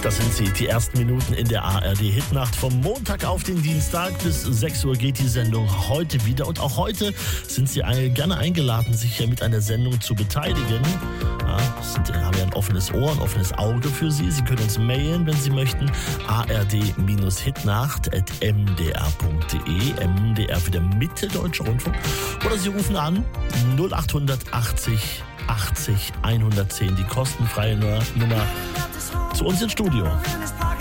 Das sind sie, die ersten Minuten in der ARD-Hitnacht. Vom Montag auf den Dienstag bis 6 Uhr geht die Sendung heute wieder. Und auch heute sind Sie gerne eingeladen, sich hier mit an der Sendung zu beteiligen. Ja, haben ja ein offenes Ohr, ein offenes Auge für Sie. Sie können uns mailen, wenn Sie möchten. ard-hitnacht@mdr.de. MDR für der Mitteldeutsche Rundfunk. Oder Sie rufen an 0880 80 110, die kostenfreie Nummer zu uns ins Studio.